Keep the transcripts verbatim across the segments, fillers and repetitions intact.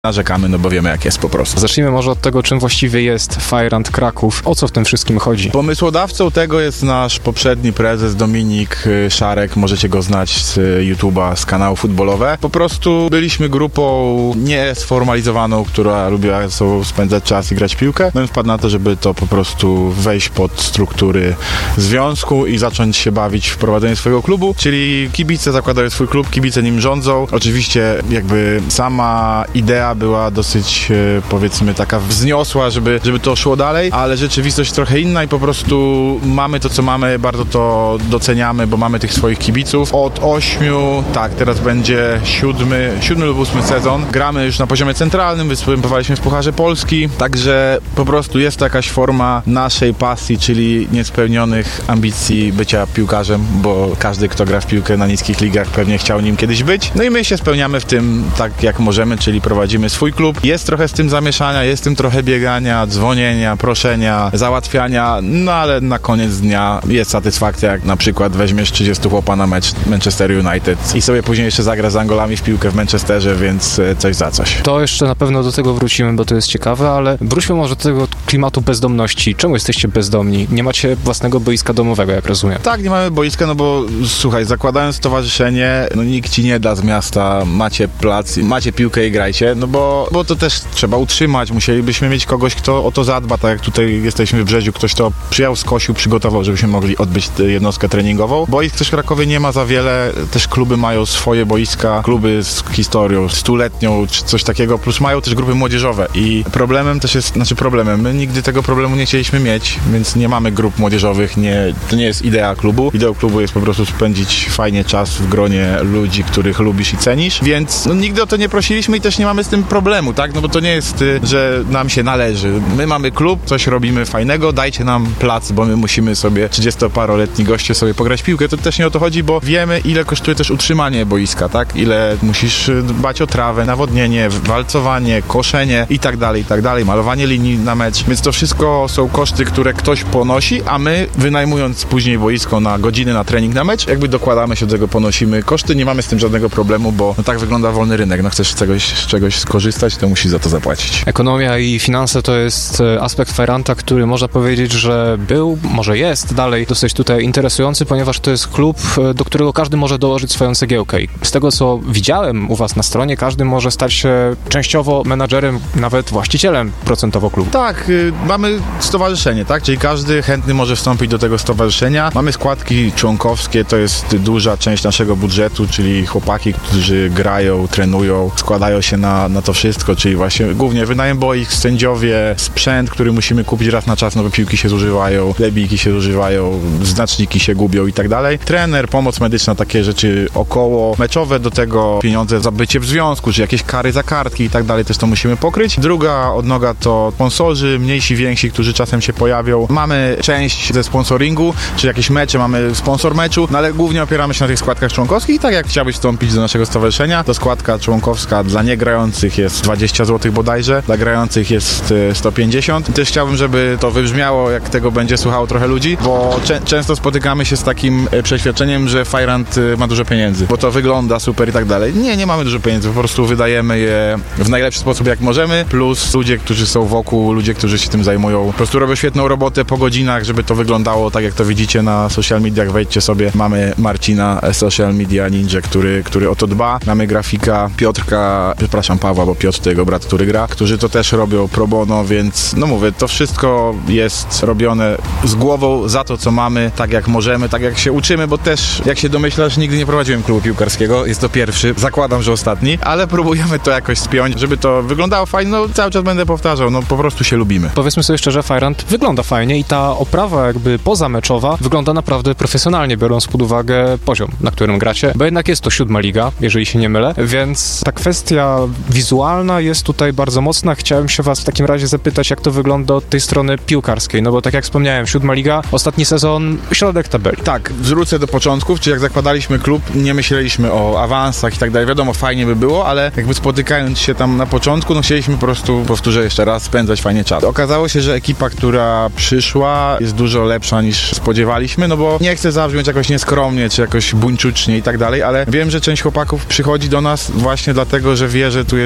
narzekamy, no bo wiemy jak jest po prostu. Zacznijmy może od tego, czym właściwie jest Fajrant Kraków. O co w tym wszystkim chodzi? Pomysłodawcą tego jest nasz poprzedni prezes Dominik Szarek. Możecie go znać z YouTube'a, z kanału Futbolowe. Po prostu byliśmy grupą niesformalizowaną, która lubiła ze sobą spędzać czas i grać w piłkę. No i wpadł na to, żeby to po prostu wejść pod struktury związku i zacząć się bawić w prowadzenie swojego klubu, czyli kibice zakładają swój klub, kibice nim rządzą. Oczywiście jakby sama idea była dosyć, powiedzmy, taka wzniosła, żeby, żeby to szło dalej, ale rzeczywistość trochę inna i po prostu mamy to, co mamy, bardzo to doceniamy, bo mamy tych swoich kibiców. Od ośmiu, tak, teraz będzie siódmy, siódmy lub ósmy sezon. Gramy już na poziomie centralnym, występowaliśmy w Pucharze Polski, także po prostu jest to jakaś forma naszej pasji, czyli niespełnionych ambicji bycia piłkarzem, bo każdy, kto gra w piłkę na niskich ligach, pewnie chciał nim kiedyś być. No i my się spełniamy w tym tak, jak możemy, czyli prowadzimy swój klub. Jest trochę z tym zamieszania, jest z tym trochę biegania, dzwonienia, proszenia, załatwiania, no ale na koniec dnia jest satysfakcja, jak na przykład weźmiesz trzydziestu chłopa na mecz Manchester United i sobie później jeszcze zagra z Angolami w piłkę w Manchesterze, więc coś za coś. To jeszcze na pewno do tego wrócimy, bo to jest ciekawe, ale wróćmy może do tego klimatu bezdomności. Czemu jesteście bezdomni? Nie macie własnego boiska domowego, jak rozumiem. Tak, nie mamy boiska, no bo słuchaj, zakładając stowarzyszenie, no nikt ci nie da z miasta, macie plac, macie piłkę i grajcie, no bo, bo to też trzeba utrzymać, musielibyśmy mieć kogoś, kto o to zadba, tak jak tutaj jesteśmy w Brzeziu, ktoś to przyjechał, skosił, przygotował, żebyśmy mogli odbyć jednostkę treningową. Boisk też w Krakowie nie ma za wiele, też kluby mają swoje boiska, kluby z historią stuletnią, czy coś takiego, plus mają też grupy młodzieżowe i problemem też jest, znaczy problemem, my nigdy tego problemu nie chcieliśmy mieć, więc nie mamy grup młodzieżowych, nie, to nie jest idea klubu. Ideą klubu jest po prostu spędzić fajnie czas w gronie ludzi, których lubisz i cenisz, więc no, nigdy o to nie prosiliśmy i też nie mamy z tym problemu, tak? No bo to nie jest, że nam się należy. My mamy klub, coś robimy fajnego, dajcie nam plac, bo my musimy sobie trzydziestoparoletni goście sobie pograć w piłkę. To też nie o to chodzi, bo wiemy, ile kosztuje też utrzymanie boiska, tak? Ile musisz dbać o trawę, nawodnienie, walcowanie, koszenie i tak dalej, i tak dalej, malowanie linii na mecz. Więc to wszystko są koszty, które ktoś ponosi, a my wynajmując później boisko na godziny na trening, na mecz, jakby dokładamy się do tego, ponosimy koszty, nie mamy z tym żadnego problemu, bo no tak wygląda wolny rynek. No chcesz z czegoś, z czegoś skorzystać, to musisz za to zapłacić. Ekonomia i finanse to jest aspekt Fajranta, który można powiedzieć, że był, może jest dalej dosyć tutaj interesujący, ponieważ to jest klub, do którego każdy może dołożyć swoją cegiełkę. I z tego, co widziałem u was na stronie, każdy może stać się częściowo menadżerem, nawet właścicielem procentowo klubu. Tak, y, mamy stowarzyszenie, tak? Czyli każdy chętny może wstąpić do tego stowarzyszenia. Mamy składki członkowskie, to jest duża część naszego budżetu, czyli chłopaki, którzy grają, trenują, składają się na, na to wszystko, czyli właśnie głównie wynajem boisk, sędziowie, sprzęt, który musimy kupić raz na czas, no bo piłki się zużywają, lebijki się zużywają, znaczniki się gubią i tak dalej. Trener, pomoc medyczna, takie rzeczy około meczowe, do tego pieniądze za bycie w związku, czy jakieś kary za kartki i tak dalej, też to musimy pokryć. Druga odnoga to sponsorzy, mniejsi, więksi, którzy czasem się pojawią. Mamy część ze sponsoringu, czy jakieś mecze, mamy sponsor meczu, no ale głównie opieramy się na tych składkach członkowskich i tak jak chciałbyś wstąpić do naszego stowarzyszenia, to składka członkowska dla niegrających jest dwadzieścia złotych bodajże, dla grających jest sto pięćdziesiąt. I też chciałbym, żeby to wybrzmiało, jak tego będzie słuchało trochę ludzi, bo cze- często spotykamy się z takim przeświadczeniem, że Fajrant ma dużo pieniędzy, bo to wygląda super i tak dalej. Nie, nie mamy dużo pieniędzy, po prostu wydajemy je w najlepszy sposób jak możemy, plus ludzie, którzy są wokół, ludzie, którzy się tym zajmują, po prostu robią świetną robotę po godzinach, żeby to wyglądało tak, jak to widzicie na social mediach. Wejdźcie sobie, mamy Marcina, Social Media Ninja, który, który o to dba, mamy grafika Piotrka, przepraszam, Pawła, bo Piotr to jego brat, który gra, którzy to też robią pro bono, więc no mówię, to wszystko jest robione z głową za to, co mamy, tak jak możemy, tak jak się uczymy, bo też, jak się domyślasz, nigdy nie prowadziłem klubu piłkarskiego, jest to pierwszy, zakładam, że ostatni, ale próbujemy to jakoś spiąć, żeby to wyglądało fajnie, no cały czas będę powtarzał, no po prostu się lubimy. Powiedzmy sobie szczerze, Fajrant wygląda fajnie i ta oprawa jakby pozameczowa wygląda naprawdę profesjonalnie, biorąc pod uwagę poziom, na którym gracie, bo jednak jest to siódma liga, jeżeli się nie mylę, więc ta kwestia wizualna jest tutaj bardzo mocna. Chciałem się was w takim razie zapytać, jak to wygląda od tej strony piłkarskiej, no bo tak jak wspomniałem, siódma liga, ostatni sezon, środek tabeli. Tak, wrócę do początków, czyli jak zakładaliśmy klub, nie myśleliśmy o awansach i tak dalej, wiadomo, fajnie by było, ale jakby spotykając się tam na początku, no chcieliśmy po prostu, powtórzę jeszcze raz, spędzać fajnie czas. Okazało się, że ekipa, która przyszła, jest dużo lepsza niż spodziewaliśmy, no bo nie chcę zabrzmieć jakoś nieskromnie, czy jakoś buńczucznie i tak dalej, ale wiem, że część chłopaków przychodzi do nas właśnie dlatego, że wie, że tu jest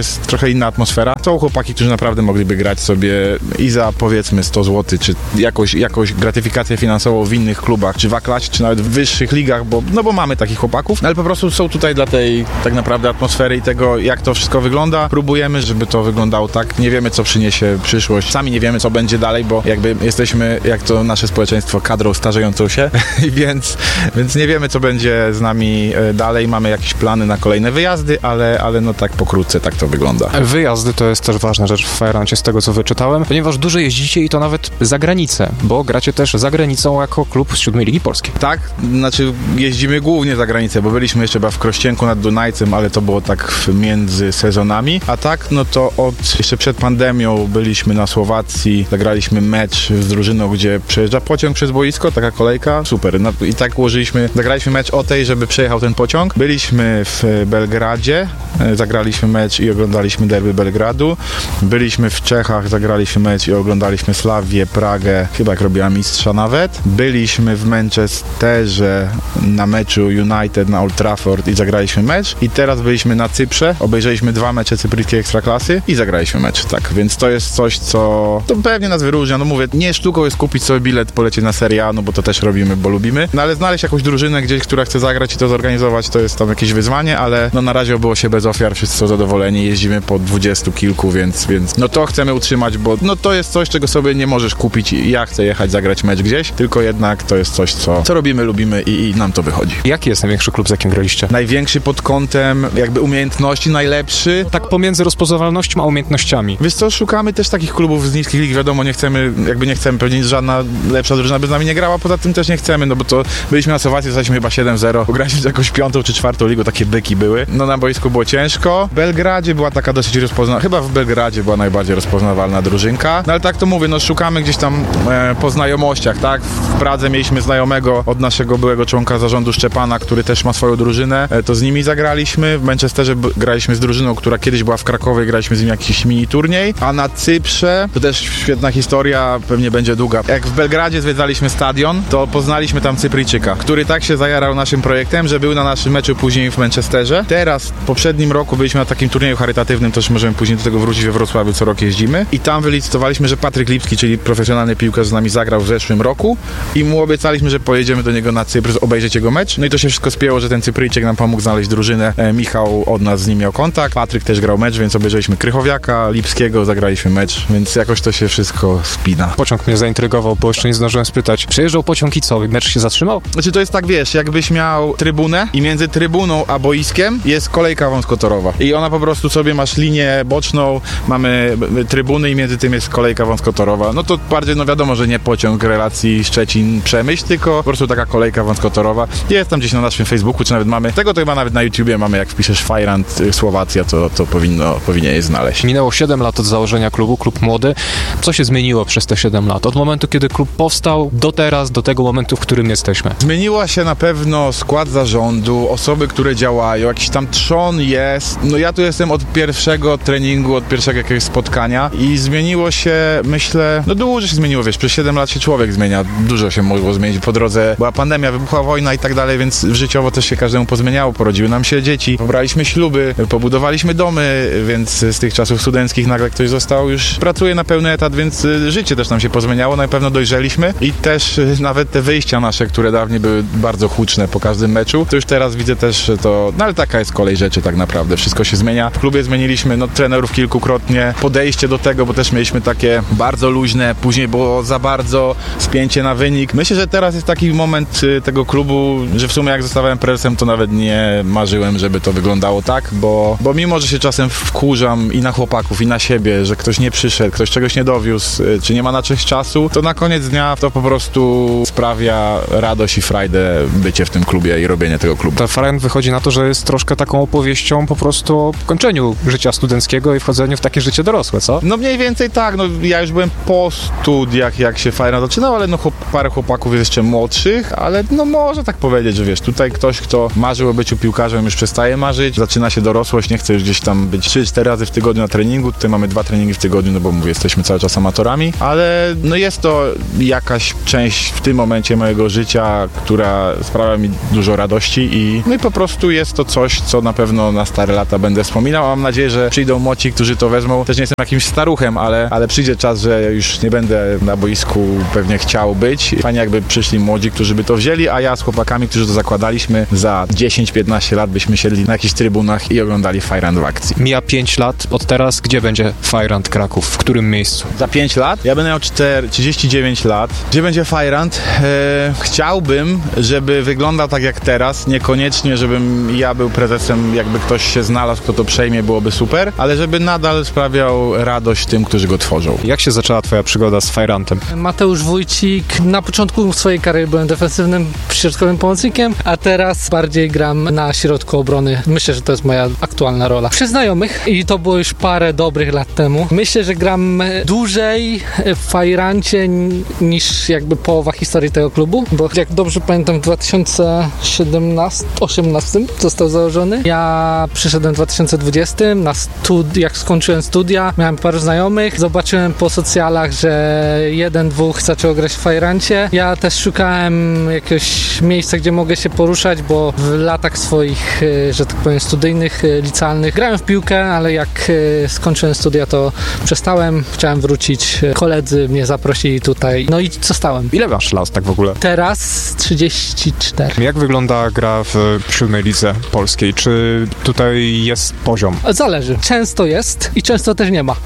jest trochę inna atmosfera. Są chłopaki, którzy naprawdę mogliby grać sobie i za powiedzmy sto złotych, czy jakąś, jakąś gratyfikację finansową w innych klubach, czy w A-klasie, czy nawet w wyższych ligach, bo, no bo mamy takich chłopaków, no ale po prostu są tutaj dla tej tak naprawdę atmosfery i tego, jak to wszystko wygląda. Próbujemy, żeby to wyglądało tak. Nie wiemy, co przyniesie przyszłość. Sami nie wiemy, co będzie dalej, bo jakby jesteśmy, jak to nasze społeczeństwo, kadrą starzejącą się, więc, więc nie wiemy, co będzie z nami dalej. Mamy jakieś plany na kolejne wyjazdy, ale, ale no tak pokrótce tak to wygląda. Wyjazdy to jest też ważna rzecz w Firelandzie, z tego co wyczytałem, ponieważ dużo jeździcie i to nawet za granicę, bo gracie też za granicą jako klub z siódmej Ligi Polskiej. Tak, znaczy jeździmy głównie za granicę, bo byliśmy jeszcze chyba w Krościenku nad Dunajcem, ale to było tak między sezonami, a tak, no to od, jeszcze przed pandemią byliśmy na Słowacji, zagraliśmy mecz z drużyną, gdzie przejeżdża pociąg przez boisko, taka kolejka, super. No, i tak ułożyliśmy, zagraliśmy mecz o tej, żeby przejechał ten pociąg. Byliśmy w Belgradzie, zagraliśmy mecz i oglądaliśmy derby Belgradu. Byliśmy w Czechach, zagraliśmy mecz i oglądaliśmy Slawię, Pragę, chyba jak robiła mistrza nawet. Byliśmy w Manchesterze na meczu United na Old Trafford i zagraliśmy mecz. I teraz byliśmy na Cyprze, obejrzeliśmy dwa mecze cypryjskiej ekstraklasy i zagraliśmy mecz, tak. Więc to jest coś, co to pewnie nas wyróżnia. No mówię, nie sztuką jest kupić sobie bilet, polecieć na Serie A, no bo to też robimy, bo lubimy. No ale znaleźć jakąś drużynę gdzieś, która chce zagrać i to zorganizować, to jest tam jakieś wyzwanie, ale no na razie obyło się bez ofiar, wszyscy są zadowoleni, jeździmy po dwudziestu kilku, więc, więc no to chcemy utrzymać, bo no to jest coś, czego sobie nie możesz kupić i ja chcę jechać, zagrać mecz gdzieś, tylko jednak to jest coś, co, co robimy, lubimy i, i nam to wychodzi. Jaki jest największy klub, z jakim graliście? Największy pod kątem jakby umiejętności, najlepszy. Tak pomiędzy rozpoznawalnością a umiejętnościami. Wiesz co, szukamy też takich klubów z niskich lig, wiadomo, nie chcemy, jakby nie chcemy, pewnie żadna lepsza drużyna by z nami nie grała, poza tym też nie chcemy, no bo to byliśmy na Słowacji, zostaliśmy chyba siedem zero, graliśmy z jakąś piątą czy czwartą ligą, takie byki były. No na boisku było ciężko. W Belgradzie była taka dosyć rozpoznawalna, chyba w Belgradzie była najbardziej rozpoznawalna drużynka. No ale tak to mówię, no szukamy gdzieś tam e, po znajomościach, tak? W Pradze mieliśmy znajomego od naszego byłego członka zarządu Szczepana, który też ma swoją drużynę, e, to z nimi zagraliśmy. W Manchesterze b- graliśmy z drużyną, która kiedyś była w Krakowie, graliśmy z nim jakiś mini turniej, a na Cyprze, to też świetna historia, pewnie będzie długa. Jak w Belgradzie zwiedzaliśmy stadion, to poznaliśmy tam Cypryjczyka, który tak się zajarał naszym projektem, że był na naszym meczu później w Manchesterze. Teraz, w poprzednim roku byliśmy na takim turnieju charytatywnym, też możemy później do tego wrócić, we Wrocławiu co rok jeździmy i tam wylicytowaliśmy, że Patryk Lipski, czyli profesjonalny piłkarz, z nami zagrał w zeszłym roku i mu obiecaliśmy, że pojedziemy do niego na Cypr, obejrzeć jego mecz. No i to się wszystko spięło, że ten Cypryjczyk nam pomógł znaleźć drużynę. E, Michał od nas z nim miał kontakt, Patryk też grał mecz, więc obejrzeliśmy Krychowiaka, Lipskiego, zagraliśmy mecz, więc jakoś to się wszystko spina. Pociąg mnie zaintrygował, bo jeszcze nie zdążyłem spytać. Przejeżdżał pociąg i co? Mecz się zatrzymał? Znaczy to jest tak, wiesz, jakbyś miał trybunę i między trybuną a boiskiem jest kolejka wąskotorowa. I ona po prostu sobie masz linię boczną, mamy trybuny i między tym jest kolejka wąskotorowa. No to bardziej, no wiadomo, że nie pociąg relacji Szczecin-Przemyśl, tylko po prostu taka kolejka wąskotorowa. Jest tam gdzieś na naszym Facebooku, czy nawet mamy, tego to chyba nawet na YouTubie mamy, jak wpiszesz Fireland Słowacja, to, to powinno, powinien je znaleźć. Minęło siedem lat od założenia klubu, klub młody. Co się zmieniło przez te siedem lat? Od momentu, kiedy klub powstał, do teraz, do tego momentu, w którym jesteśmy. Zmieniła się na pewno skład zarządu, osoby, które działają, jakiś tam trzon jest. No ja tu jestem od pierwszego treningu, od pierwszego jakiegoś spotkania i zmieniło się, myślę, no dużo się zmieniło, wiesz, przez siedem lat się człowiek zmienia, dużo się mogło zmienić. Po drodze była pandemia, wybuchła wojna i tak dalej, więc życiowo też się każdemu pozmieniało, porodziły nam się dzieci, pobraliśmy śluby, pobudowaliśmy domy, więc z tych czasów studenckich nagle ktoś został, już pracuje na pełny etat, więc życie też nam się pozmieniało, na pewno dojrzeliśmy i też nawet te wyjścia nasze, które dawniej były bardzo huczne po każdym meczu, to już teraz widzę też, że to, no ale taka jest kolej rzeczy tak naprawdę, wszystko się zmienia. W klubie zmieniliśmy, no trenerów kilkukrotnie, podejście do tego, bo też mieliśmy takie bardzo luźne, później było za bardzo spięcie na wynik. Myślę, że teraz jest taki moment tego klubu, że w sumie jak zostałem prezesem, to nawet nie marzyłem, żeby to wyglądało tak, bo, bo mimo, że się czasem wkurzam i na chłopaków, i na siebie, że ktoś nie przyszedł, ktoś czegoś nie dowiózł, czy nie ma na coś czasu, to na koniec dnia to po prostu sprawia radość i frajdę bycie w tym klubie i robienie tego klubu. Ta Fireland wychodzi na to, że jest troszkę taką opowieścią po prostu o kończeniu życia studenckiego i wchodzeniu w takie życie dorosłe, co? No mniej więcej tak, no ja już byłem po studiach, jak się Fireland zaczynał, ale no chłop, parę chłopaków jest jeszcze młodszych, ale no może tak powiedzieć, że wiesz, tutaj ktoś, kto marzył o byciu piłkarzem, już przestaje marzyć, zaczyna się dorosłość, nie chce już gdzieś tam być trzy cztery razy w tygodniu na treningu, tutaj mamy dwa treningi w tygodniu, no bo mówię, jesteśmy cały czas amatorami, ale no jest to jakaś część w tym momencie mojego życia, która sprawia mi dużo radości i no i po prostu jest to coś, co na pewno na stare lata będę wspominał, mam nadzieję, że przyjdą młodzi, którzy to wezmą. Też nie jestem jakimś staruchem, ale, ale przyjdzie czas, że już nie będę na boisku pewnie chciał być. Fajnie jakby przyszli młodzi, którzy by to wzięli, a ja z chłopakami, którzy to zakładaliśmy, za dziesięć piętnaście lat byśmy siedli na jakichś trybunach i oglądali Fajrant w akcji. Mija pięć lat od teraz. Gdzie będzie Fajrant Kraków? W którym miejscu? Za pięć lat? Ja będę miał trzydzieści dziewięć lat. Gdzie będzie Fajrant? Eee, chciałbym, żeby wyglądał tak jak teraz. Niekoniecznie, żebym ja był prezesem, jakby ktoś się znalazł, kto to przejmie, byłoby super, ale żeby nadal sprawiał radość tym, którzy go tworzą. Jak się zaczęła twoja przygoda z Fajrantem? Mateusz Wójcik. Na początku swojej kariery byłem defensywnym, środkowym pomocnikiem, a teraz bardziej gram na środku obrony. Myślę, że to jest moja aktualna rola. Przy znajomych, i to było już parę dobrych lat temu, myślę, że gram dłużej w Fajrancie niż jakby połowa historii tego klubu, bo jak dobrze pamiętam, w dwa tysiące siedemnastym osiemnastym został założony. Ja przyszedłem w dwa tysiące dwudziestym, na studi- jak skończyłem studia, miałem paru znajomych, zobaczyłem po socjalach, że jeden, dwóch zaczęło grać w Fajrancie. Ja też szukałem jakiegoś miejsca, gdzie mogę się poruszać, bo w latach swoich, że tak powiem, studyjnych, licealnych grałem w piłkę, ale jak skończyłem studia, to przestałem, chciałem wrócić. Koledzy mnie zaprosili tutaj, no i zostałem. Ile masz lat tak w ogóle? Teraz trzydzieści cztery. Jak wygląda gra w siódmej lidze polskiej? Czy tutaj jest poziom? Zależy. Często jest i często też nie ma.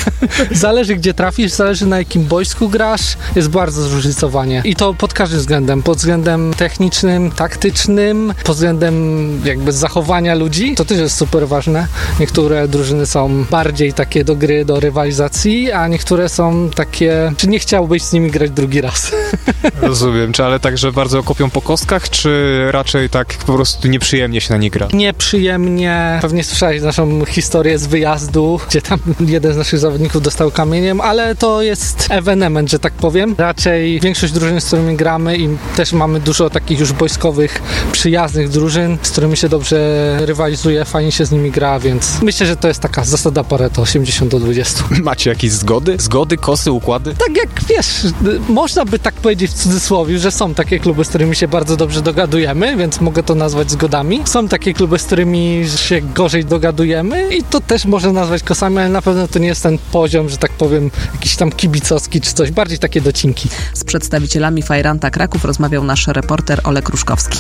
Zależy, gdzie trafisz, zależy, na jakim boisku grasz. Jest bardzo zróżnicowanie. I to pod każdym względem. Pod względem technicznym, taktycznym, pod względem jakby zachowania ludzi. To też jest super ważne. Niektóre drużyny są bardziej takie do gry, do rywalizacji, a niektóre są takie, czy nie chciałbyś z nimi grać drugi raz. Rozumiem. Czy ale także bardzo kopią po kostkach, czy raczej tak po prostu nieprzyjemnie się na nie gra? Nieprzyjemnie. Pewnie słyszałeś naszą historię z wyjazdu, gdzie tam jeden z naszych zawodników dostał kamieniem, ale to jest ewenement, że tak powiem. Raczej większość drużyn, z którymi gramy, i też mamy dużo takich już boiskowych, przyjaznych drużyn, z którymi się dobrze rywalizuje, fajnie się z nimi gra, więc myślę, że to jest taka zasada Pareto, osiemdziesiąt do dwudziestu. Macie jakieś zgody? Zgody, kosy, układy? Tak jak wiesz, można by tak powiedzieć w cudzysłowie, że są takie kluby, z którymi się bardzo dobrze dogadujemy, więc mogę to nazwać zgodami. Są takie kluby, z którymi się gorzej dogadujemy i to też można nazwać kosami, ale na pewno to nie jest ten poziom, że tak powiem, jakiś tam kibicowski czy coś, bardziej takie docinki. Z przedstawicielami Fajranta Kraków rozmawiał nasz reporter Olek Ruszkowski.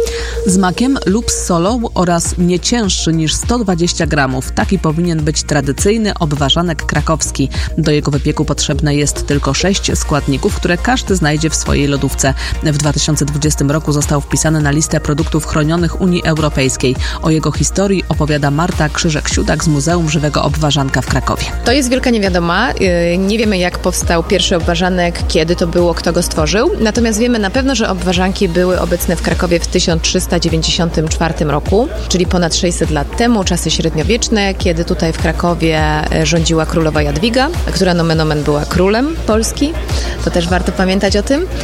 Z makiem lub z solą oraz nie cięższy niż sto dwadzieścia gramów. Taki powinien być tradycyjny obwarzanek krakowski. Do jego wypieku potrzebne jest tylko sześć składników, które każdy znajdzie w swojej lodówce. W dwa tysiące dwudziestym roku został wpisany na listę produktów chronionych Unii Europejskiej. O jego historii opowiada Marta Krzyżek-Siudak z Muzeum Żywego Obwarzanka w Krakowie. To jest wielka niewiadoma. Nie wiemy, jak powstał pierwszy obwarzanek, kiedy to było, kto go stworzył. Natomiast wiemy na pewno, że obwarzanki były obecne w Krakowie w tysiąc trzysta dziewięćdziesiątym czwartym roku, czyli ponad sześćset lat temu, czasy średniowieczne, kiedy tutaj w Krakowie rządziła królowa Jadwiga, która nomen omen była królem Polski. To też warto pamiętać o tym.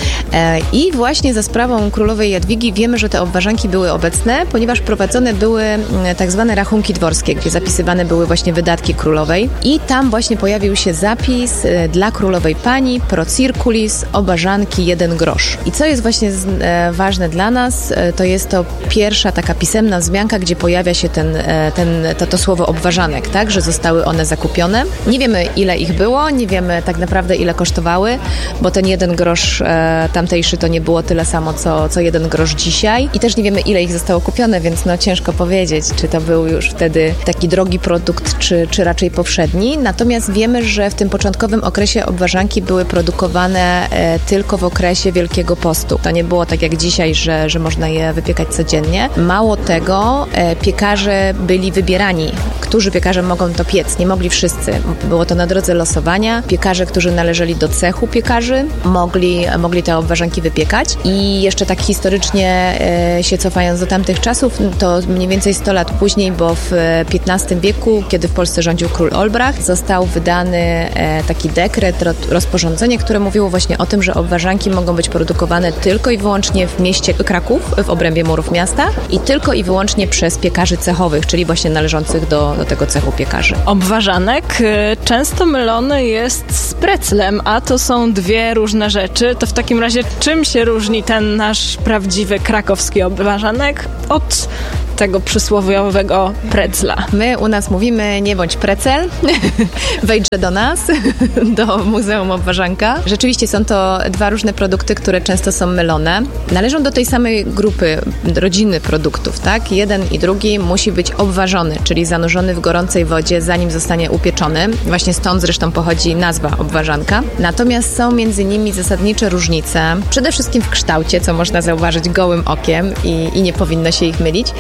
I właśnie za sprawą królowej Jadwigi wiemy, że te obwarzanki były obecne, ponieważ prowadzone były tak zwane rachunki dworskie, gdzie zapisywane były właśnie wydatki królowej. I tam właśnie pojawił się zapis dla królowej pani pro circulis obwarzanki jeden grosz. I co jest właśnie ważne dla nas, to jest to pierwsza taka pisemna wzmianka, gdzie pojawia się ten, ten, to, to słowo obwarzanek, tak, że zostały one zakupione. Nie wiemy, ile ich było, nie wiemy tak naprawdę, ile kosztowały, bo ten jeden grosz e, tamtejszy to nie było tyle samo, co, co jeden grosz dzisiaj. I też nie wiemy, ile ich zostało kupione, więc no ciężko powiedzieć, czy to był już wtedy taki drogi produkt, czy, czy raczej powszedni. Natomiast wiemy, że w tym początkowym okresie obwarzanki były produkowane e, tylko w okresie Wielkiego Postu. To nie było tak jak dzisiaj, że, że można je wypiekać codziennie. Mało tego, e, piekarze byli wybierani. Którzy piekarze mogą to piec? Nie mogli wszyscy. Było to na drodze losowania. Piekarze, którzy należeli do cechu piekarzy, mogli, mogli te obwarzanki wypiekać. I jeszcze tak historycznie e, się cofając do tamtych czasów, to mniej więcej sto lat później, bo w piętnastym wieku, kiedy w Polsce rządził król Olbracht, został wydany e, taki dekret, ro, rozporządzenie, które mówiło właśnie o tym, że obwarzanki mogą być produkowane tylko i wyłącznie w mieście Kraków, w obrębie murów miasta i tylko i wyłącznie przez piekarzy cechowych, czyli właśnie należących do, do tego cechu piekarzy. Obwarzanek y, często mylony jest z preclem, a to są dwie różne rzeczy. To w takim razie czym się różni ten nasz prawdziwy krakowski obwarzanek od tego przysłowiowego precla? My u nas mówimy nie bądź precel, wejdźże do nas, do Muzeum Obwarzanka. Rzeczywiście są to dwa różne produkty, które często są mylone. Należą do tej samej grupy, rodziny produktów, tak? Jeden i drugi musi być obważony, czyli zanurzony w gorącej wodzie, zanim zostanie upieczony. Właśnie stąd zresztą pochodzi nazwa obwarzanka. Natomiast są między nimi zasadnicze różnice. Przede wszystkim w kształcie, co można zauważyć gołym okiem i, i nie powinno się ich mylić.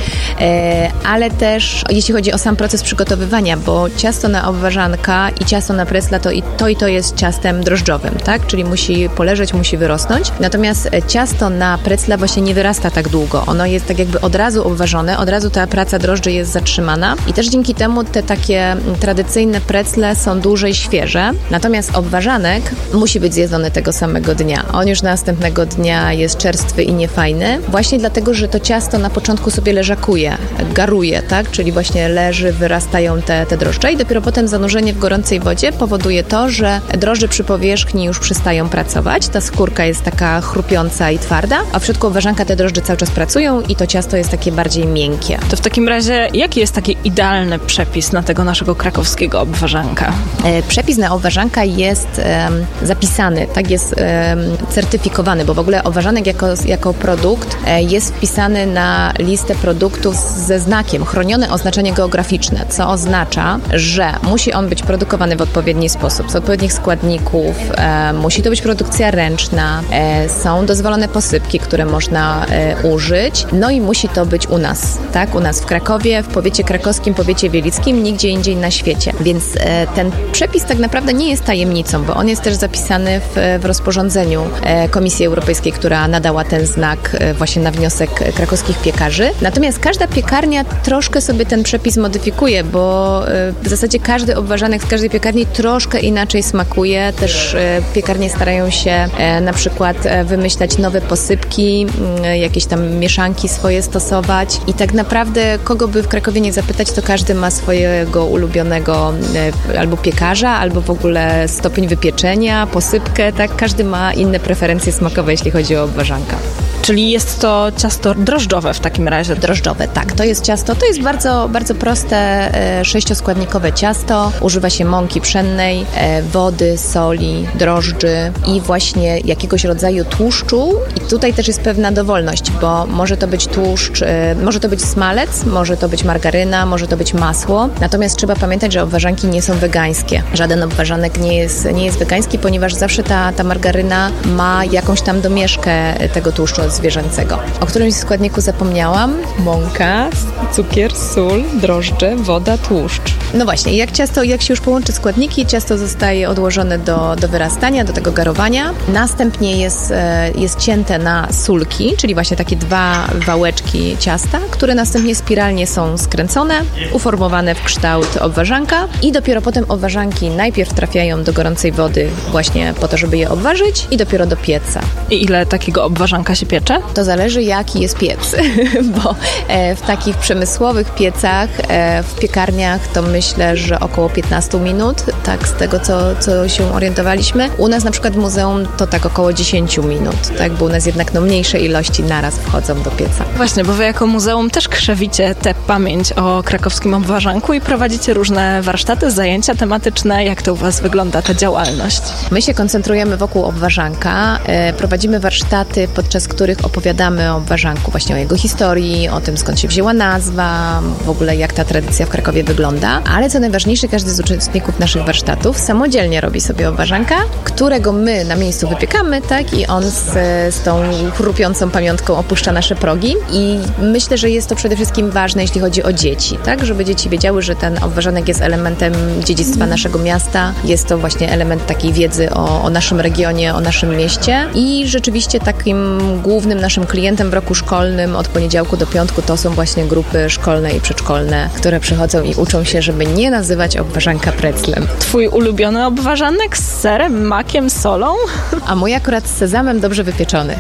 E, ale też jeśli chodzi o sam proces przygotowywania, bo ciasto na obwarzanka i ciasto na precla to i to, i to jest ciastem drożdżowym, tak? Czyli musi poleżeć, musi wyrosnąć. Natomiast ciasto na precla właśnie nie wyrasta tak długo. Ono jest tak jakby od razu obważone, od razu ta praca drożdży jest zatrzymana i też dzięki temu te takie tradycyjne precle są dłużej świeże. Natomiast obwarzanek musi być zjedzony tego samego dnia. On już następnego dnia jest czerstwy i niefajny, właśnie dlatego, że to ciasto na początku sobie leżakuje, garuje, tak? Czyli właśnie leży, wyrastają te, te drożdże i dopiero potem zanurzenie w gorącej wodzie powoduje to, że drożdże przy powierzchni już przestają pracować, ta skórka jest taka chrupiąca i twarda, a w środku obwarzanka te drożdże cały czas pracują i to ciasto jest takie bardziej miękkie. To w takim razie jaki jest taki idealny przepis na tego naszego krakowskiego obwarzanka? E, przepis na obwarzanka jest e, zapisany, tak jest e, certyfikowany, bo w ogóle obwarzanek jako, jako produkt e, jest wpisany na listę produktów ze znakiem, chronione oznaczenie geograficzne, co oznacza, że musi on być produkowany w odpowiedni sposób, z odpowiednich składników, e, musi to być produkcja ręczna, e, są dozwolone posypki, które można e, użyć, no i musi to być u nas, tak, u nas w Krakowie, w powiecie krakowskim, powiecie wielickim, nigdzie indziej na świecie, więc e, ten przepis tak naprawdę nie jest tajemnicą, bo on jest też zapisany w, w rozporządzeniu e, Komisji Europejskiej, która nadała ten znak e, właśnie na wniosek krakowskich piekarzy, natomiast każda piekarnia troszkę sobie ten przepis modyfikuje, bo e, w zasadzie każdy obwarzanek w każdej piekarni troszkę inaczej smakuje, też e, piekarnie starają się e, na przykład e, wymyślać nowe posypki, e, jakieś tam mieszanki swoje stosować i tak naprawdę kogo by w Krakowie nie zapytać, to każdy ma swojego ulubionego e, albo piekarza, albo w ogóle stopień wypieczenia, posypkę, tak? Każdy ma inne preferencje smakowe, jeśli chodzi o obwarzanka. Czyli jest to ciasto drożdżowe w takim razie? Drożdżowe, tak. To jest ciasto, to jest bardzo, bardzo proste, e, sześcioskładnikowe ciasto. Używa się mąki pszennej, e, wody, soli, drożdży i właśnie jakiegoś rodzaju tłuszczu. I tutaj też jest pewna dowolność, bo może to być tłuszcz, e, może to być smalec, może to być margaryna, może to być masło. Natomiast trzeba pamiętać, że obwarzanki nie są wegańskie. Żaden obwarzanek nie jest, nie jest wegański, ponieważ zawsze ta, ta margaryna ma jakąś tam domieszkę tego tłuszczu zwierzęcego. O którymś składniku zapomniałam. Mąka, cukier, sól, drożdże, woda, tłuszcz. No właśnie, jak ciasto, jak się już połączy składniki, ciasto zostaje odłożone do, do wyrastania, do tego garowania. Następnie jest, jest cięte na sulki, czyli właśnie takie dwa wałeczki ciasta, które następnie spiralnie są skręcone, uformowane w kształt obwarzanka i dopiero potem obwarzanki najpierw trafiają do gorącej wody właśnie po to, żeby je obważyć i dopiero do pieca. I ile takiego obwarzanka się piecze? To zależy, jaki jest piec, bo w takich przemysłowych piecach, w piekarniach to myślę, że około piętnaście minut, tak z tego, co, co się orientowaliśmy. U nas na przykład w muzeum to tak około dziesięć minut, tak, bo u nas jednak no, mniejsze ilości naraz wchodzą do pieca. Właśnie, bo wy jako muzeum też krzewicie tę pamięć o krakowskim obwarzanku i prowadzicie różne warsztaty, zajęcia tematyczne. Jak to u was wygląda ta działalność? My się koncentrujemy wokół obwarzanka, e, prowadzimy warsztaty, podczas których opowiadamy o obwarzanku, właśnie o jego historii, o tym, skąd się wzięła nazwa, w ogóle jak ta tradycja w Krakowie wygląda, ale co najważniejsze, każdy z uczestników naszych warsztatów samodzielnie robi sobie obwarzanka, którego my na miejscu wypiekamy, tak, i on z, z tą chrupiącą pamiątką opuszcza nasze progi i myślę, że jest to przede wszystkim ważne, jeśli chodzi o dzieci, tak, żeby dzieci wiedziały, że ten obwarzanek jest elementem dziedzictwa naszego miasta, jest to właśnie element takiej wiedzy o, o naszym regionie, o naszym mieście i rzeczywiście takim głównym naszym klientem w roku szkolnym od poniedziałku do piątku to są właśnie grupy szkolne i przedszkolne, które przychodzą i uczą się, żeby nie nazywać obwarzanka preclem. Twój ulubiony obwarzanek z serem, makiem, solą? A mój akurat z sezamem dobrze wypieczony.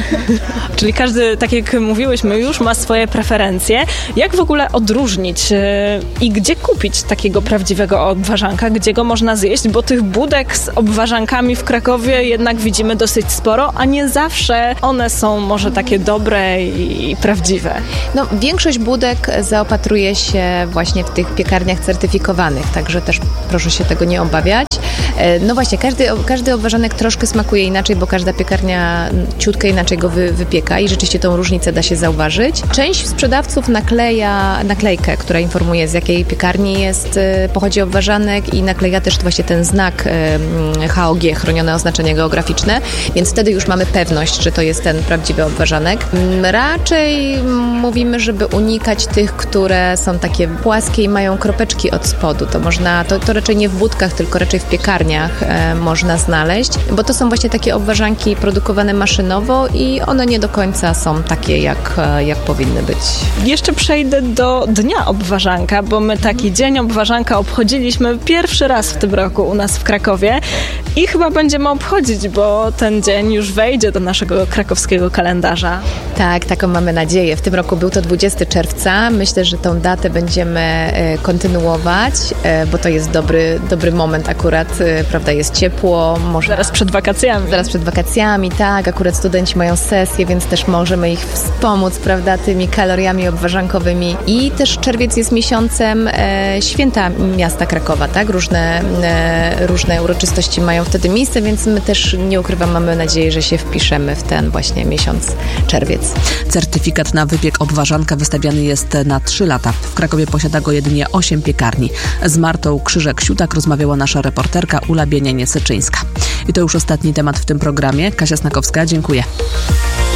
Czyli każdy, tak jak mówiłyśmy, już ma swoje preferencje. Jak w ogóle odróżnić yy, i gdzie kupić takiego prawdziwego obwarzanka? Gdzie go można zjeść? Bo tych budek z obwarzankami w Krakowie jednak widzimy dosyć sporo, a nie zawsze one są są może takie dobre i prawdziwe? No, większość budek zaopatruje się właśnie w tych piekarniach certyfikowanych, także też proszę się tego nie obawiać. No właśnie, każdy, każdy obwarzanek troszkę smakuje inaczej, bo każda piekarnia ciutkę inaczej go wy, wypieka i rzeczywiście tą różnicę da się zauważyć. Część sprzedawców nakleja naklejkę, która informuje, z jakiej piekarni jest, pochodzi obwarzanek, i nakleja też właśnie ten znak H O G, chronione oznaczenie geograficzne, więc wtedy już mamy pewność, że to jest ten prawdziwy obwarzanek. Raczej mówimy, żeby unikać tych, które są takie płaskie i mają kropeczki od spodu. To można, to, to raczej nie w budkach, tylko raczej w piekarniach e, można znaleźć, bo to są właśnie takie obwarzanki produkowane maszynowo i one nie do końca są takie, jak, jak powinny być. Jeszcze przejdę do Dnia Obwarzanka, bo my taki Dzień Obwarzanka obchodziliśmy pierwszy raz w tym roku u nas w Krakowie i chyba będziemy obchodzić, bo ten dzień już wejdzie do naszego krakowskiego kalendarza. Tak, taką mamy nadzieję. W tym roku był to dwudziestego czerwca. Myślę, że tą datę będziemy kontynuować, bo to jest dobry, dobry moment akurat, prawda, jest ciepło. Można... Zaraz przed wakacjami. Zaraz przed wakacjami, tak. Akurat studenci mają sesję, więc też możemy ich wspomóc, prawda, tymi kaloriami obwarzankowymi. I też czerwiec jest miesiącem e, święta miasta Krakowa, tak? Różne, e, różne uroczystości mają wtedy miejsce, więc my też, nie ukrywam, mamy nadzieję, że się wpiszemy w ten właśnie miesiąc czerwiec. Certyfikat na wypiek obwarzanka wystawiany jest na trzy lata. W Krakowie posiada go jedynie osiem piekarni. Z Martą Krzyżek-Siutak rozmawiała nasza reporterka Ula Bienianie-Syczyńska. I to już ostatni temat w tym programie. Kasia Snakowska, dziękuję.